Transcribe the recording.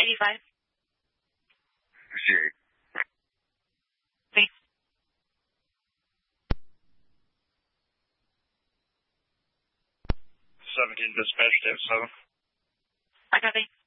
85. 68. Thanks. 17 dispatch to 7. I copy.